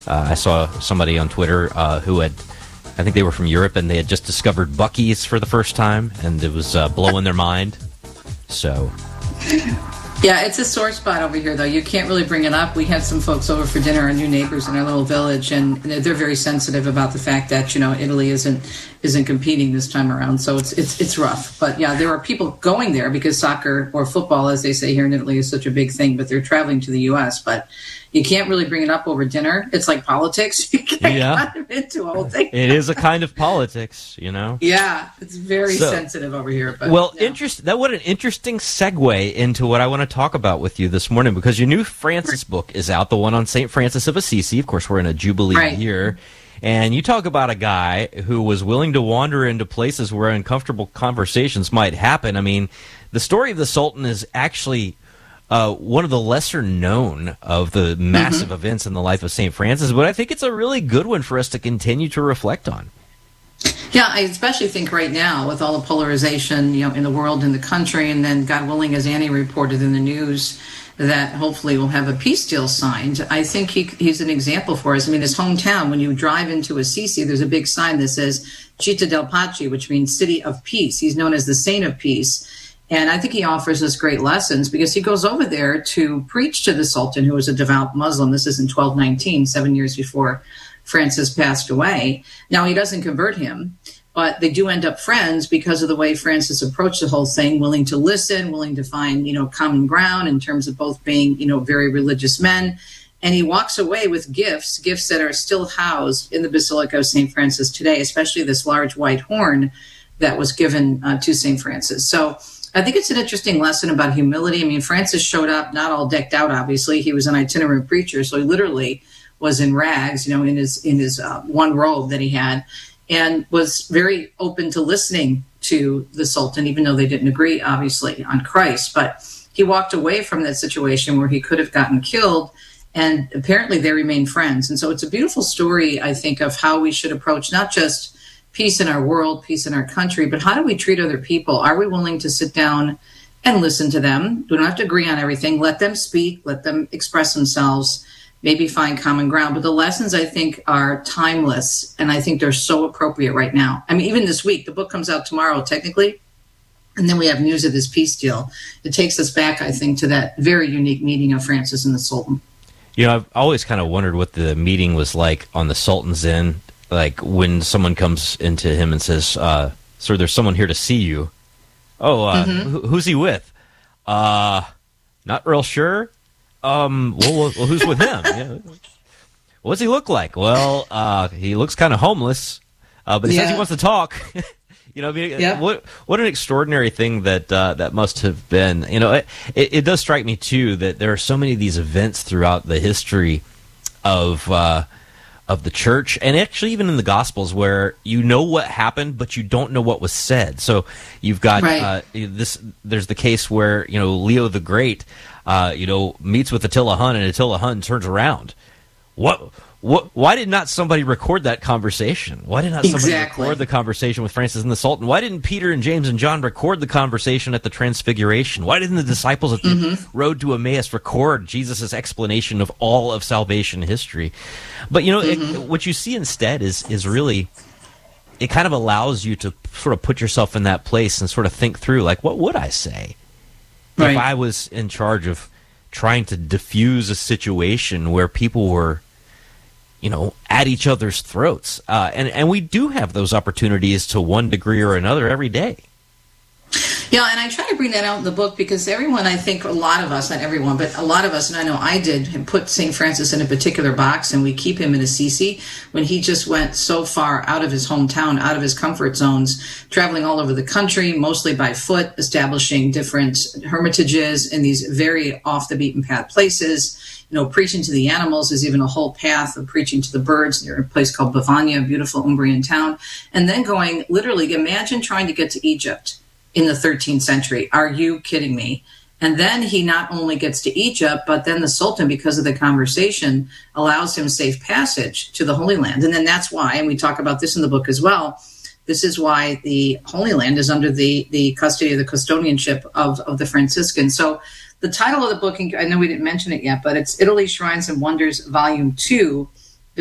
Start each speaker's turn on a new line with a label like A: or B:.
A: I saw somebody on Twitter who had, I think they were from Europe, and they had just discovered Buc-ee's for the first time, and it was blowing their mind. So...
B: Yeah, it's a sore spot over here, though. You can't really bring it up. We had some folks over for dinner, our new neighbors in our little village, and they're very sensitive about the fact that, Italy isn't competing this time around. So it's rough. But yeah, there are people going there because soccer or football, as they say here in Italy, is such a big thing. But they're traveling to the U.S. But you can't really bring it up over dinner. It's like politics. You can't kind of into a whole thing.
A: It is a kind of politics,
B: Yeah, it's very sensitive over here. But,
A: what an interesting segue into what I want to talk about with you this morning, because your new Francis book is out, the one on St. Francis of Assisi. Of course, we're in a Jubilee year. And you talk about a guy who was willing to wander into places where uncomfortable conversations might happen. I mean, the story of the Sultan is actually... one of the lesser known of the massive events in the life of St. Francis, but I think it's a really good one for us to continue to reflect on.
B: Yeah, I especially think right now with all the polarization, in the world, in the country, and then, God willing, as Annie reported in the news, that hopefully we'll have a peace deal signed. I think he's an example for us. I mean, his hometown, when you drive into Assisi, there's a big sign that says Città del Pace, which means City of Peace. He's known as the Saint of Peace. And I think he offers us great lessons because he goes over there to preach to the Sultan, who was a devout Muslim. This is in 1219, 7 years before Francis passed away. Now, he doesn't convert him, but they do end up friends because of the way Francis approached the whole thing, willing to listen, willing to find, common ground in terms of both being, very religious men. And he walks away with gifts that are still housed in the Basilica of St. Francis today, especially this large white horn that was given to St. Francis. So I think it's an interesting lesson about humility. I mean, Francis showed up not all decked out, obviously. He was an itinerant preacher, so he literally was in rags, in his one robe that he had, and was very open to listening to the Sultan, even though they didn't agree, obviously, on Christ. But he walked away from that situation where he could have gotten killed, and apparently they remained friends. And so it's a beautiful story, I think, of how we should approach not just peace in our world, peace in our country, but how do we treat other people? Are we willing to sit down and listen to them? We don't have to agree on everything. Let them speak, let them express themselves, maybe find common ground. But the lessons, I think, are timeless, and I think they're so appropriate right now. I mean, even this week, the book comes out tomorrow, technically, and then we have news of this peace deal. It takes us back, I think, to that very unique meeting of Francis and the Sultan.
A: I've always kind of wondered what the meeting was like on the Sultan's end. Like when someone comes into him and says, sir, there's someone here to see you. Oh, who's he with? Not real sure. Well, who's with him? Yeah. What's he look like? Well, he looks kind of homeless, but he says he wants to talk. What an extraordinary thing that must have been. It does strike me, too, that there are so many of these events throughout the history of the church, and actually even in the Gospels, where you know what happened, but you don't know what was said. So you've got there's the case where Leo the Great meets with Attila Hun, and Attila Hun turns around. Why did not somebody record that conversation? Why did not somebody record the conversation with Francis and the Sultan? Why didn't Peter and James and John record the conversation at the Transfiguration? Why didn't the disciples at the road to Emmaus record Jesus' explanation of all of salvation history? But, what you see instead is really, it kind of allows you to sort of put yourself in that place and sort of think through, like, what would I say if I was in charge of trying to diffuse a situation where people were at each other's throats. And we do have those opportunities to one degree or another every day.
B: Yeah, and I try to bring that out in the book because everyone, I think, a lot of us, not everyone, but a lot of us, and I know I did, put St. Francis in a particular box, and we keep him in Assisi when he just went so far out of his hometown, out of his comfort zones, traveling all over the country, mostly by foot, establishing different hermitages in these very off-the-beaten-path places. Preaching to the animals. There's even a whole path of preaching to the birds near a place called Bavania, a beautiful Umbrian town. And then going, literally, imagine trying to get to Egypt in the 13th century. Are you kidding me? And then he not only gets to Egypt, but then the Sultan, because of the conversation, allows him safe passage to the Holy Land. And then that's why, and we talk about this in the book as well, this is why the Holy Land is under the custody of the custodianship of the Franciscans. So the title of the book, I know we didn't mention it yet, but it's Italy, Shrines and Wonders, Volume 2.